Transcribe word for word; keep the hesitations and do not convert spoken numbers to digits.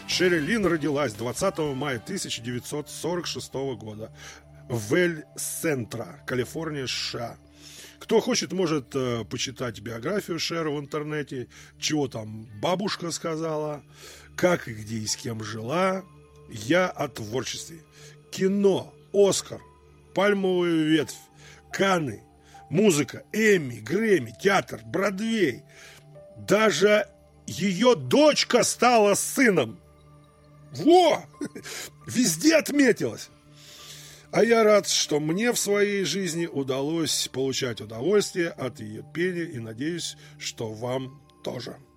Шерри Лин родилась двадцатого мая тысяча девятьсот сорок шестого года в Эль-Сентро, Калифорния, США. Кто хочет, может э, почитать биографию Шер в интернете, чего там бабушка сказала, как и где и с кем жила. Я о творчестве. Кино, Оскар, Пальмовая ветвь, Канны, музыка, Эмми, Грэмми, театр, Бродвей. Даже ее дочка стала сыном. Во! Везде отметилась. А я рад, что мне в своей жизни удалось получать удовольствие от ее пения, и надеюсь, что вам тоже.